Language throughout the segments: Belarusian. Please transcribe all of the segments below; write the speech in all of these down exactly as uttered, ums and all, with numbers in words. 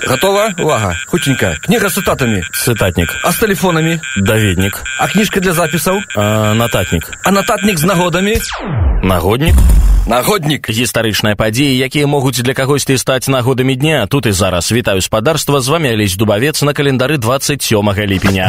Готова? Увага. Хутенько. Книга с цитатами. Цитатник. А с телефонами? Даведник. А книжка для записаў? А, нататник. А нататник з нагодамі? Нагодник. Нагодник. Гістарычныя падзеі, якія могуць для кагосьці стаць нагодамі дня. Тут і зараз. Вітаю спадарства, з вамі Алесь Дубавец на календары двадцать сёмага ліпеня.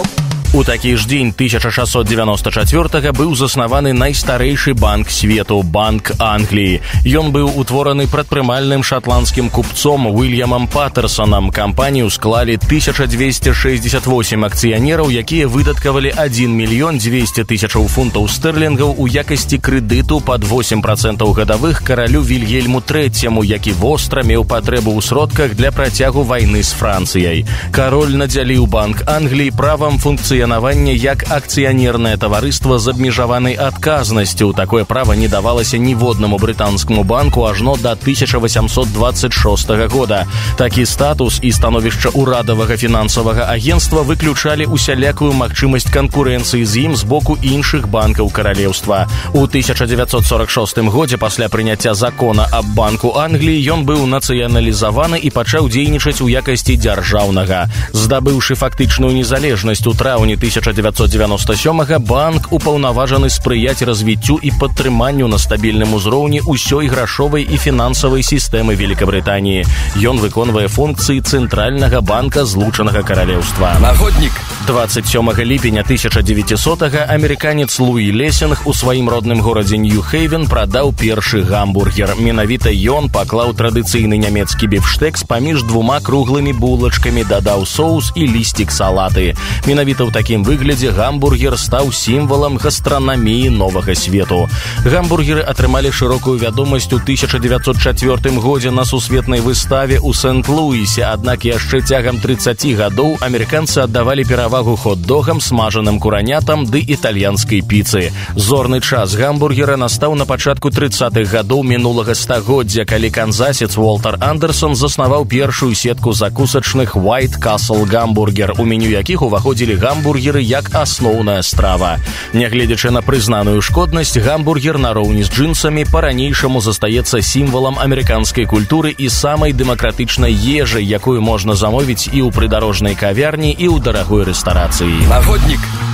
У такі ж дзень тысяча шэсцьсот дзевяноста чацвёртага быў заснаваны найстарэйшы банк свету – Банк Англіі. Ён быў утвораны прадпрымальным шатландскім купцом Уильямам Паттерсонам. Кампанію склалі тысяча дзвесце шэсцьдзесят восем акцыянераў, якія выдаткавалі адзін мільён дзвесце тысячаў фунтаў стэрлінгаў у якасці крэдыту пад восемь працэнтаў гадавых каралю Вільгельму трэцяму, які востра меў патрэбу ў сродках для працягу вайны з Францыяй. Кароль надзяліў Банк Англіі правам функцыянавання як акцыянернае таварыства з абмежаванай адказнасцю. Такое права не давалася ніводнаму брытанскаму банку ажно да тысяча васямсот дваццаць шостага года. Такі статус і становішча ўрадавага фінансавага агенцтва выключалі усялякую магчымасць канкурэнцыі з ім з боку іншых банкаў каралеўства. У тысяча дзевяцьсот сорак шостым годзе пасля прыняцця закона аб Банку Англіі ён быў нацыяналізаваны і пачаў дзейнічаць у якасці дзяржаўнага. Здабыўшы фактычную незалежнасць у траўні тысяча дзевяцьсот дзевяноста сёмага банк упаўнаважаны спрыяць развіццю і падтрыманню на стабільным узроўні ўсёй грашовай і фінансавай сістэмы Великабрытаніі. Ён выконвае функцыі цэнтральнага банка Злучанага Каралеўства. Нагодник. двадцать сёмага ліпеня тысяча дзевяцісотага амерыканец Луі Лесінг у сваім родным горадзе Нью-Хейвен прадаў першы гамбургер. Менавіта ён паклаў традыцыйны нямецкі біфштэкс паміж двума круглымі булачкамі, дадаў соус і лісцік салаты. Менавіта ў такім выглядзе гамбургер стаў сімвалам гастранаміі новага свету. Гамбургеры атрымалі шырокую вядомасць у тысяча дзевяцьсот чацвёртым годзе на сусветнай выставе ў Сент-Луісе, аднак яшчэ цягам трыццаці гадоў амерыканцы аддавалі перавагу хот-догам, смажаным куранятам ды італьянскай піцы. Зорны час гамбургера настаў на пачатку трыццатых гадоў мінулага стагоддзя, калі канзасец Уолтер Андерсон заснаваў першую сетку закусачных White Castle гамбургер, у меню якіх уваходзілі гамбургеры як асноўная страва. Нягледзячы на прызнаную шкоднасць, гамбургер нароўні з джынсамі па-ранейшаму застаецца сімвалам амерыканскай культуры і самай дэмакратычнай ежай, якую можна замовіць і ў прыдарожнай кавярні, і ў дарагой рэстарацыі. Нагодник.